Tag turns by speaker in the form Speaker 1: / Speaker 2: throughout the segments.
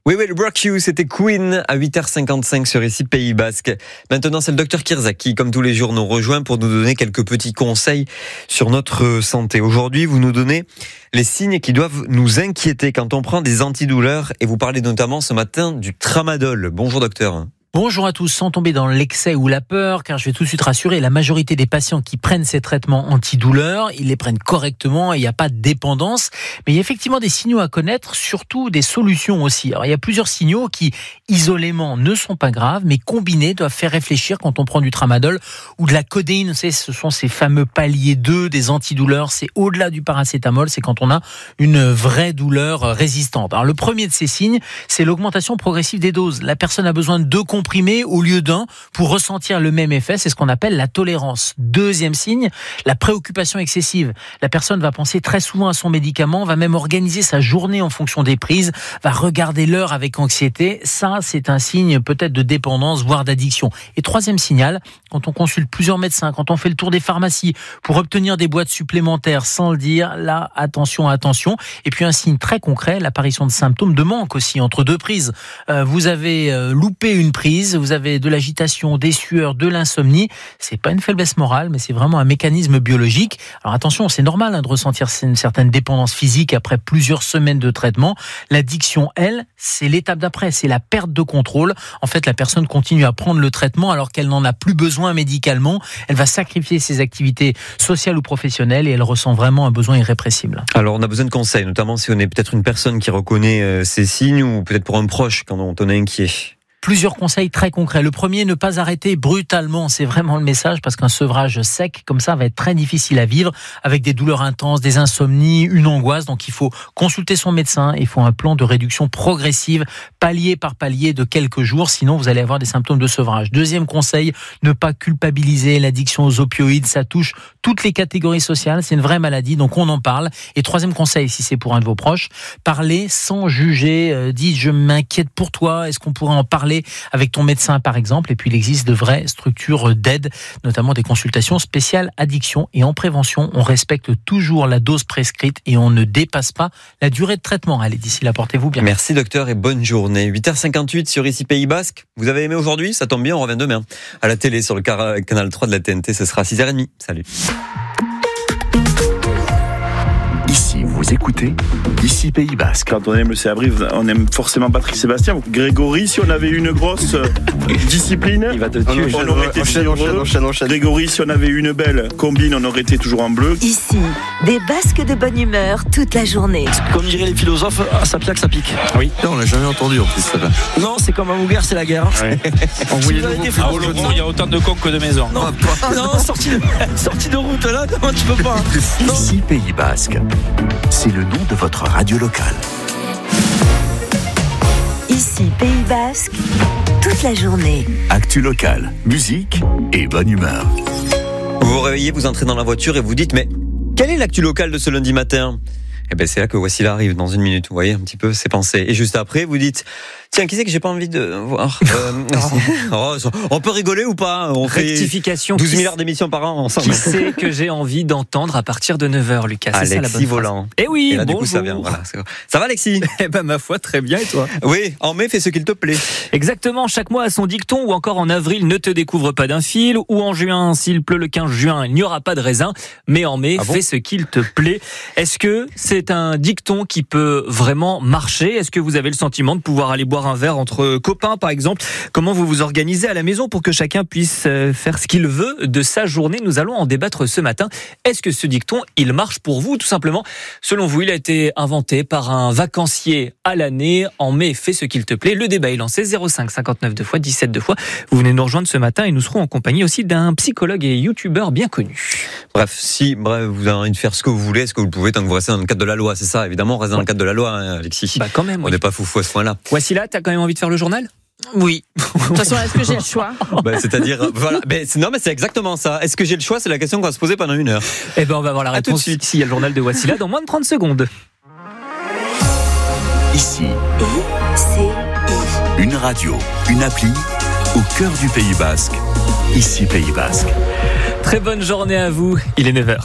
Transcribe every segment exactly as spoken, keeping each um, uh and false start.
Speaker 1: We Will Rock You, c'était Queen à huit heures cinquante-cinq sur ici Pays Basque. Maintenant, c'est le docteur Kirzak qui, comme tous les jours, nous rejoint pour nous donner quelques petits conseils sur notre santé. Aujourd'hui, vous nous donnez les signes qui doivent nous inquiéter quand on prend des antidouleurs et vous parlez notamment ce matin du tramadol. Bonjour docteur.
Speaker 2: Bonjour à tous, sans tomber dans l'excès ou la peur, car je vais tout de suite rassurer, la majorité des patients qui prennent ces traitements antidouleurs, ils les prennent correctement et il n'y a pas de dépendance. Mais il y a effectivement des signaux à connaître, surtout des solutions aussi. Alors il y a plusieurs signaux qui, isolément, ne sont pas graves, mais combinés doivent faire réfléchir quand on prend du tramadol ou de la codéine. Vous savez, ce sont ces fameux paliers deux des antidouleurs. C'est au-delà du paracétamol, c'est quand on a une vraie douleur résistante. Alors le premier de ces signes, c'est l'augmentation progressive des doses. La personne a besoin de deux comprimés au lieu d'un pour ressentir le même effet, c'est ce qu'on appelle la tolérance. Deuxième signe, la préoccupation excessive. La personne va penser très souvent à son médicament, va même organiser sa journée en fonction des prises, va regarder l'heure avec anxiété. Ça, c'est un signe peut-être de dépendance, voire d'addiction. Et troisième signal, quand on consulte plusieurs médecins, quand on fait le tour des pharmacies pour obtenir des boîtes supplémentaires sans le dire, là, attention, attention. Et puis un signe très concret, l'apparition de symptômes de manque aussi entre deux prises. Euh, vous avez euh, loupé une prise, vous avez de l'agitation, des sueurs, de l'insomnie. C'est pas une faiblesse morale, mais c'est vraiment un mécanisme biologique. Alors attention, c'est normal hein, de ressentir une certaine dépendance physique après plusieurs semaines de traitement. L'addiction, elle, c'est l'étape d'après, c'est la perte de contrôle. En fait, la personne continue à prendre le traitement alors qu'elle n'en a plus besoin médicalement. Elle va sacrifier ses activités sociales ou professionnelles et elle ressent vraiment un besoin irrépressible.
Speaker 1: Alors on a besoin de conseils, notamment si on est peut-être une personne qui reconnaît euh, ces signes ou peut-être pour un proche quand on est inquiet.
Speaker 2: Plusieurs conseils très concrets. Le premier, ne pas arrêter brutalement. C'est vraiment le message parce qu'un sevrage sec comme ça va être très difficile à vivre avec des douleurs intenses, des insomnies, une angoisse. Donc il faut consulter son médecin. Il faut un plan de réduction progressive, palier par palier de quelques jours. Sinon, vous allez avoir des symptômes de sevrage. Deuxième conseil, ne pas culpabiliser. L'addiction aux opioïdes, ça touche toutes les catégories sociales. C'est une vraie maladie, donc on en parle. Et troisième conseil, si c'est pour un de vos proches, parlez sans juger. Euh, dites, je m'inquiète pour toi. Est-ce qu'on pourrait en parler avec ton médecin par exemple? Et puis il existe de vraies structures d'aide, notamment des consultations spéciales addiction. Et en prévention, on respecte toujours la dose prescrite et on ne dépasse pas la durée de traitement. Allez, d'ici là, portez-vous bien.
Speaker 1: Merci docteur et bonne journée. huit heures cinquante-huit sur ici Pays Basque. Vous avez aimé aujourd'hui? Ça tombe bien, on revient demain à la télé sur le canal trois de la T N T. Ce sera à six heures trente. Salut.
Speaker 3: Ici, vous écoutez Ici Pays Basque.
Speaker 4: Quand on aime le C A Brive, on aime forcément Patrick Sébastien. Grégory, si on avait une grosse discipline,
Speaker 5: il va te tuer.
Speaker 4: On aurait été
Speaker 5: enchaîne, enchaîne, enchaîne, enchaîne.
Speaker 4: Grégory, si on avait une belle combine, on aurait été toujours en bleu.
Speaker 6: Ici, des Basques de bonne humeur toute la journée.
Speaker 5: Comme diraient les philosophes, ah, ça pique, ça pique.
Speaker 7: Oui, on l'a jamais entendu en plus ça va.
Speaker 5: Non, c'est comme un Mouguer, c'est la guerre. Ouais.
Speaker 7: Si vous avez
Speaker 5: été
Speaker 7: ah, au Laurent, il y a autant de cons que de maisons.
Speaker 5: Non, ah, non sortie, de, sortie de route là, non, tu peux pas. Non.
Speaker 3: Ici Pays Basque, c'est le nom de votre radio locale.
Speaker 6: Ici Pays Basque, toute la journée.
Speaker 3: Actu locale, musique et bonne humeur.
Speaker 1: Vous vous réveillez, vous entrez dans la voiture et vous dites mais quelle est l'actu locale de ce lundi matin? Eh ben c'est là que voici là arrive dans une minute. Vous voyez un petit peu ses pensées. Et juste après, vous dites tiens, qui c'est que j'ai pas envie de voir euh, oh, on peut rigoler ou pas? On
Speaker 8: Rectification.
Speaker 1: fait douze milliards d'émissions par an ensemble.
Speaker 8: Qui c'est que j'ai envie d'entendre à partir de neuf heures, Lucas? C'est
Speaker 1: Alexis
Speaker 8: ça, la bonne
Speaker 1: Volant.
Speaker 8: Eh oui,
Speaker 1: et là,
Speaker 8: bonjour.
Speaker 1: du coup, ça vient. Voilà. Ça va, Alexis?
Speaker 8: Eh ben, ma foi, très bien. Et toi?
Speaker 1: Oui, en mai, fais ce qu'il te plaît.
Speaker 8: Exactement. Chaque mois a son dicton, ou encore en avril, ne te découvre pas d'un fil, ou en juin, s'il pleut le quinze juin, il n'y aura pas de raisin. Mais en mai, ah bon? Fais ce qu'il te plaît. Est-ce que c'est un dicton qui peut vraiment marcher? Est-ce que vous avez le sentiment de pouvoir aller boire un verre entre copains, par exemple? Comment vous vous organisez à la maison pour que chacun puisse faire ce qu'il veut de sa journée? Nous allons en débattre ce matin. Est-ce que ce dicton, il marche pour vous? Tout simplement, selon vous, il a été inventé par un vacancier à l'année. En mai, fais ce qu'il te plaît. Le débat est lancé. zéro cinq cinquante-neuf deux fois, dix-sept deux fois. Vous venez nous rejoindre ce matin et nous serons en compagnie aussi d'un psychologue et youtubeur bien connu.
Speaker 1: Bref, si bref, vous avez envie de faire ce que vous voulez, ce que vous pouvez, tant que vous restez dans le cadre de la loi, c'est ça, évidemment, on reste dans le cadre de la loi, hein, Alexis.
Speaker 8: Bah quand même,
Speaker 1: on
Speaker 8: oui.
Speaker 1: n'est pas foufou à ce point-là.
Speaker 8: Voici là, t'as quand même envie de faire le journal?
Speaker 9: Oui. De toute façon, est-ce que j'ai le choix?
Speaker 1: bah, C'est-à-dire, voilà. Mais, non, mais c'est exactement ça. Est-ce que j'ai le choix? C'est la question qu'on va se poser pendant une heure.
Speaker 8: Eh ben, on va voir la réponse ici. Il y a le journal de Wassila dans moins de trente secondes.
Speaker 3: Ici.
Speaker 6: I, C, I.
Speaker 3: Une radio, une appli, au cœur du Pays Basque. Ici Pays Basque.
Speaker 8: Très bonne journée à vous. Il est neuf heures.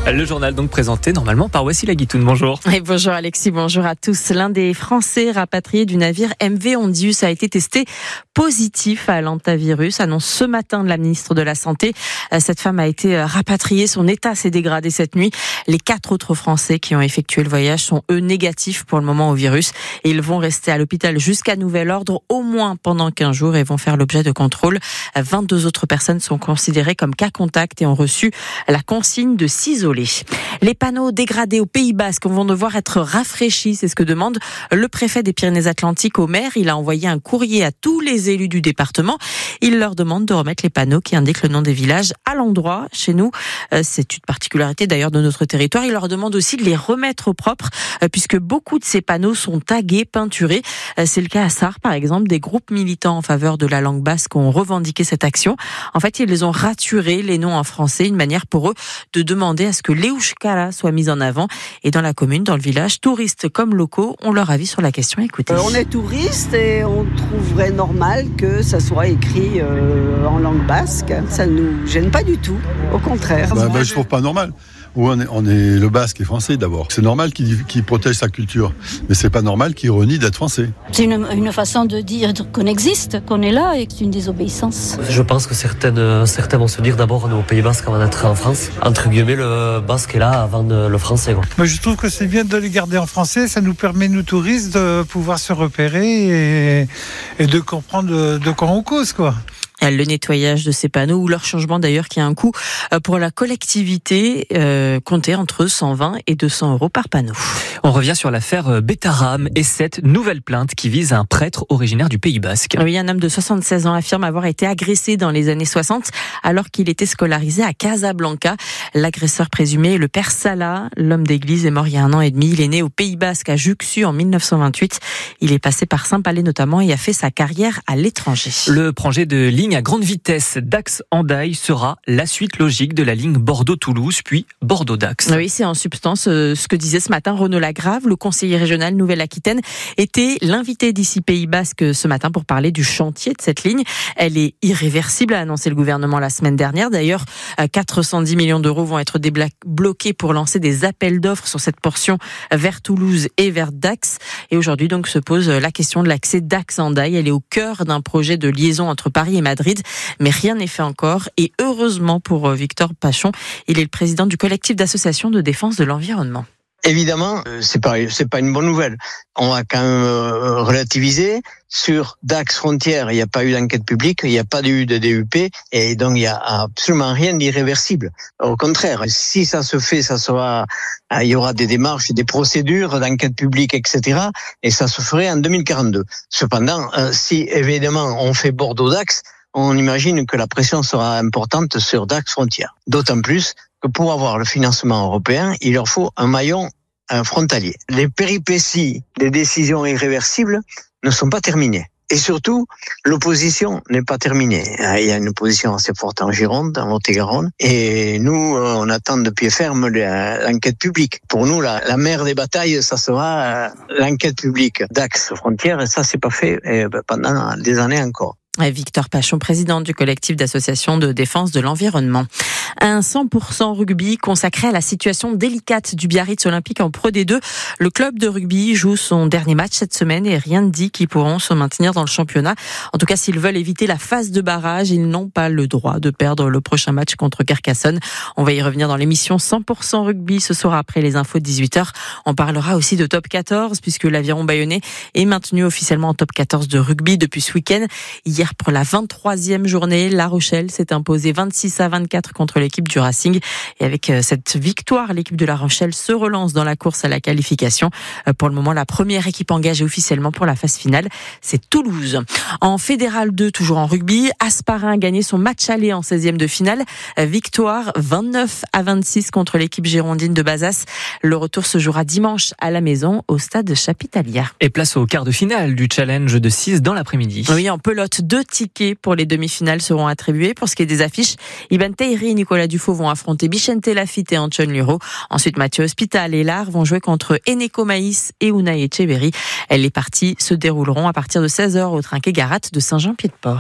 Speaker 8: Le journal donc présenté normalement par Wassila Guitoun. Bonjour.
Speaker 9: Et bonjour Alexis, bonjour à tous. L'un des Français rapatriés du navire M V Ondius a été testé positif à l'hantavirus, annonce ce matin de la ministre de la Santé. Cette femme a été rapatriée, son état s'est dégradé cette nuit. Les quatre autres Français qui ont effectué le voyage sont eux négatifs pour le moment au virus. Et ils vont rester à l'hôpital jusqu'à nouvel ordre, au moins pendant quinze jours, et vont faire l'objet de contrôles. vingt-deux autres personnes sont considérées comme cas contact et ont reçu la consigne de s'isoler. Les panneaux dégradés au Pays Basque vont devoir être rafraîchis, c'est ce que demande le préfet des Pyrénées-Atlantiques au maire. Il a envoyé un courrier à tous les élus du département. Il leur demande de remettre les panneaux qui indiquent le nom des villages à l'endroit. Chez nous, c'est une particularité d'ailleurs de notre territoire. Il leur demande aussi de les remettre au propre, puisque beaucoup de ces panneaux sont tagués, peinturés. C'est le cas à Sarre, par exemple. Des groupes militants en faveur de la langue basque ont revendiqué cette action. En fait, ils les ont raturés, les noms en français, une manière pour eux de demander à ce que l'Euskara soit mise en avant. Et dans la commune, dans le village, touristes comme locaux ont leur avis sur la question. Écoutez.
Speaker 10: Euh, on est touristes et on trouverait normal que ça soit écrit euh, en langue basque. Ça ne nous gêne pas du tout, au contraire.
Speaker 11: Bah, bah, je trouve pas normal. On est, on est le basque et français d'abord. C'est normal qu'il, qu'il protège sa culture, mais c'est pas normal qu'il renie d'être français.
Speaker 12: C'est une, une façon de dire qu'on existe, qu'on est là et que c'est une désobéissance.
Speaker 13: Je pense que certaines, certains vont se dire d'abord on est au Pays Basque avant d'être en France. Entre guillemets, le basque est là avant le français. Quoi.
Speaker 14: Mais je trouve que c'est bien de les garder en français. Ça nous permet, nous touristes, de pouvoir se repérer et, et de comprendre de, de quoi on cause, quoi.
Speaker 9: Le nettoyage de ces panneaux ou leur changement d'ailleurs qui a un coût pour la collectivité euh, compté entre cent vingt et deux cents euros par panneau.
Speaker 8: On revient sur l'affaire Betaram et cette nouvelle plainte qui vise un prêtre originaire du Pays Basque.
Speaker 9: Oui, un homme de soixante-seize ans affirme avoir été agressé dans les années soixante alors qu'il était scolarisé à Casablanca. L'agresseur présumé est le père Salah. L'homme d'église est mort il y a un an et demi. Il est né au Pays Basque à Juxu en mille neuf cent vingt-huit. Il est passé par Saint-Palais notamment et a fait sa carrière à l'étranger.
Speaker 8: Le projet de ligne à grande vitesse Dax-Hendaye sera la suite logique de la ligne Bordeaux-Toulouse, puis Bordeaux-Dax.
Speaker 9: Oui, c'est en substance euh, ce que disait ce matin Renaud Lagrave, le conseiller régional Nouvelle-Aquitaine, était l'invité d'ici Pays Basque ce matin pour parler du chantier de cette ligne. Elle est irréversible, a annoncé le gouvernement la semaine dernière. D'ailleurs, quatre cent dix millions d'euros vont être débloqués pour lancer des appels d'offres sur cette portion vers Toulouse et vers Dax. Et aujourd'hui, donc, se pose la question de l'accès Dax-Hendaye. Elle est au cœur d'un projet de liaison entre Paris et Madrid. Mais rien n'est fait encore et heureusement pour Victor Pachon, il est le président du collectif d'associations de défense de l'environnement.
Speaker 15: Évidemment, c'est pas c'est pas une bonne nouvelle. On va quand même relativiser. Sur Dax Frontière, il n'y a pas eu d'enquête publique, il n'y a pas eu de D U P et donc il n'y a absolument rien d'irréversible. Au contraire, si ça se fait, ça sera, il y aura des démarches, des procédures d'enquête publique, et cetera. Et ça se ferait en deux mille quarante-deux. Cependant, si évidemment on fait Bordeaux-Dax, on imagine que la pression sera importante sur Dax Frontière. D'autant plus que pour avoir le financement européen, il leur faut un maillon frontalier. Les péripéties des décisions irréversibles ne sont pas terminées. Et surtout, l'opposition n'est pas terminée. Il y a une opposition assez forte en Gironde, en Haute-Garonne. Et nous, on attend de pied ferme l'enquête publique. Pour nous, la, la mère des batailles, ça sera l'enquête publique Dax Frontière. Et ça, c'est pas fait pendant des années encore.
Speaker 9: Victor Pachon, président du collectif d'associations de défense de l'environnement. Un cent pour cent rugby consacré à la situation délicate du Biarritz Olympique en Pro D deux. Le club de rugby joue son dernier match cette semaine et rien ne dit qu'ils pourront se maintenir dans le championnat. En tout cas, s'ils veulent éviter la phase de barrage, ils n'ont pas le droit de perdre le prochain match contre Carcassonne. On va y revenir dans l'émission cent pour cent rugby ce soir après les infos de dix-huit heures. On parlera aussi de top quatorze puisque l'Aviron Bayonnais est maintenu officiellement en top quatorze de rugby depuis ce week-end. Hier, pour la vingt-troisième journée, La Rochelle s'est imposée vingt-six à vingt-quatre contre l'équipe du Racing. Et avec cette victoire, l'équipe de La Rochelle se relance dans la course à la qualification. Pour le moment, la première équipe engagée officiellement pour la phase finale, c'est Toulouse. En Fédéral deux, toujours en rugby, Asparin a gagné son match aller en seizième de finale. Victoire vingt-neuf à vingt-six contre l'équipe girondine de Bazas. Le retour se jouera dimanche à la maison au stade Chapitalia.
Speaker 8: Et place au quart de finale du challenge de six dans l'après-midi.
Speaker 9: Oui, en pelote, deux tickets pour les demi-finales seront attribués. Pour ce qui est des affiches, Iban Tahiri et Nicolas Dufaux vont affronter Bichente Lafitte et Anton Luro. Ensuite, Mathieu Hospital et Lard vont jouer contre Eneko Maïs et Unai Echeverry. Les parties se dérouleront à partir de seize heures au Trinquet Garat de Saint-Jean-Pied-de-Port.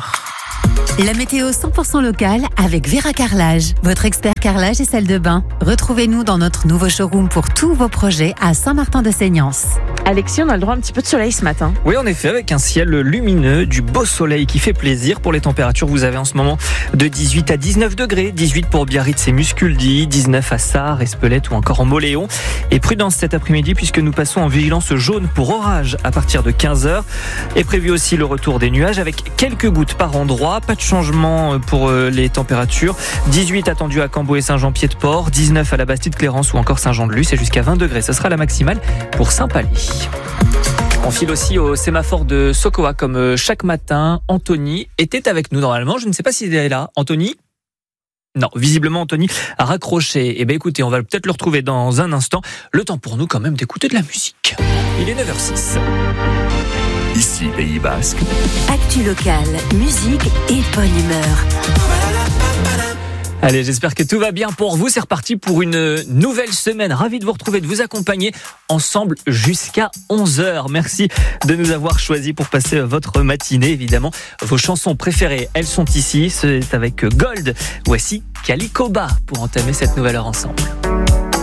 Speaker 16: La météo cent pour cent locale avec Vera Carrelage, votre expert carrelage et salle de bain. Retrouvez-nous dans notre nouveau showroom pour tous vos projets à Saint-Martin-de-Seignance.
Speaker 9: Alexis, on a le droit à un petit peu de soleil ce matin.
Speaker 8: Oui, en effet, avec un ciel lumineux, du beau soleil qui fait plaisir. Pour les températures, vous avez en ce moment de dix-huit à dix-neuf degrés. dix-huit pour Biarritz et Musculdi, dix-neuf à Sarre, Espelette ou encore en Moléon. Et prudence cet après-midi puisque nous passons en vigilance jaune pour orage à partir de quinze heures. Est prévu aussi le retour des nuages avec quelques gouttes par endroit. Pas de changement pour les températures. dix-huit attendus à Cambo et Saint-Jean-Pied-de-Port, dix-neuf à la Bastide-Clérance ou encore Saint-Jean-de-Luz et jusqu'à vingt degrés. Ce sera la maximale pour Saint-Palais. On file aussi au sémaphore de Sokoa comme chaque matin. Anthony était avec nous normalement. Je ne sais pas s'il est là. Anthony ? Non, visiblement Anthony a raccroché. Eh bien écoutez, on va peut-être le retrouver dans un instant. Le temps pour nous quand même d'écouter de la musique. Il est neuf heures six.
Speaker 3: Ici, Pays Basque.
Speaker 16: Actu locale, musique et bonne humeur.
Speaker 8: Allez, j'espère que tout va bien pour vous. C'est reparti pour une nouvelle semaine. Ravi de vous retrouver, de vous accompagner ensemble jusqu'à onze heures. Merci de nous avoir choisis pour passer votre matinée. Évidemment, vos chansons préférées, elles sont ici. C'est avec Gold. Voici Calicoba pour entamer cette nouvelle heure ensemble.